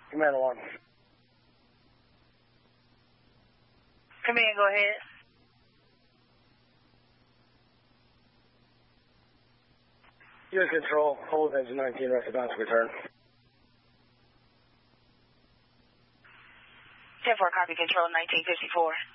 Command 1. Command, go ahead. U.S. Control, hold engine 19, rest of bounds, return. 10-4, copy, control, 1954.